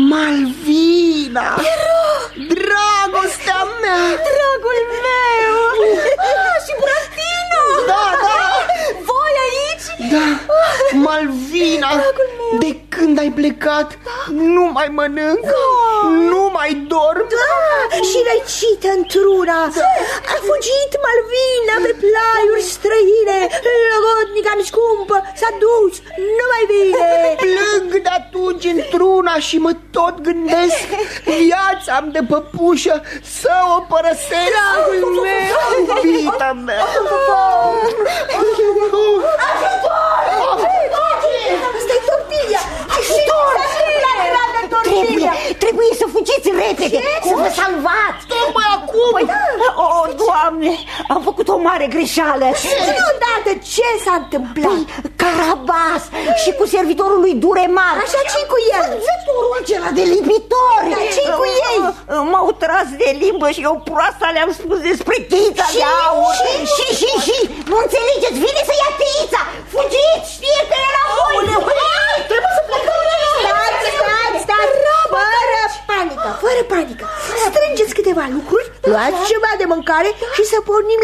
Malvina! Dragostea mea! Dragul meu! Și Buratino! Da! Voi aici? Da, Malvina, de când ai plecat, nu mai mănânc, nu mai dorm. Și răcită într-una. A fugit Malvina pe plaiuri străine. Logodnica-mi scumpă s-a dus, nu mai vine. Plâng de atunci într-una și mă tot gândesc, viața-mi de păpușă să o părăsesc. Dragul meu, iubita mea. Asta-i tortilla. Trebuie să fugiți repede, să vă salvați. Tocmai acum. Doamne, am făcut o mare greșeală. Odată ce s-a întâmplat? Carabas și cu servitorul lui Duremar. Așa, ce cu el? Văzătorul acela de lipitori. Dar ce cu ei? M-au tras de limbă și eu proasta le-am spus despre tița de aur. Și nu înțelegeți, vine să ia tița. Fugiți, știe că e la voi. Trebuie să plecăm. Stați, fără panică. Strângeți câteva lucruri, luați ceva de mâncare și să pornim